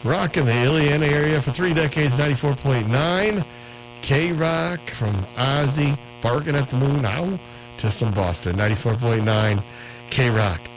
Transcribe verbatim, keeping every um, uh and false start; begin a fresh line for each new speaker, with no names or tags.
Rock in the Illiana area for three decades, ninety-four point nine. K-Rock from Ozzy, Barking at the Moon, ow, to some Boston, ninety-four point nine K-Rock.